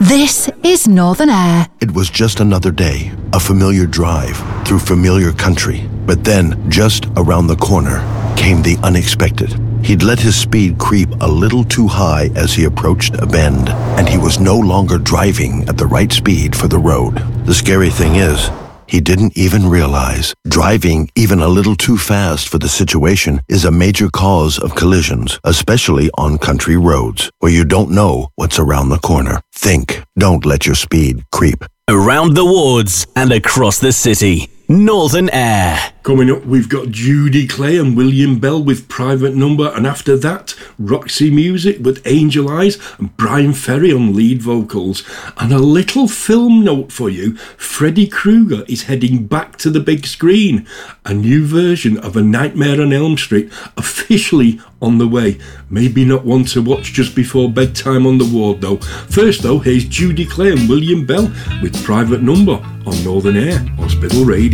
This is Northern Air. It was just another day, a familiar drive through familiar country. But then, just around the corner, came the unexpected. He'd let his speed creep a little too high as he approached a bend, and he was no longer driving at the right speed for the road. The scary thing is, he didn't even realize driving even a little too fast for the situation is a major cause of collisions, especially on country roads, where you don't know what's around the corner. Think, don't let your speed creep. Around the wards and across the city, Northern Air. Coming up, we've got Judy Clay and William Bell with Private Number, and after that, Roxy Music with Angel Eyes and Brian Ferry on lead vocals. And a little film note for you, Freddy Krueger is heading back to the big screen. A new version of A Nightmare on Elm Street officially on the way. Maybe not one to watch just before bedtime on the ward though. First though, here's Judy Clay and William Bell with Private Number on Northern Air Hospital Radio.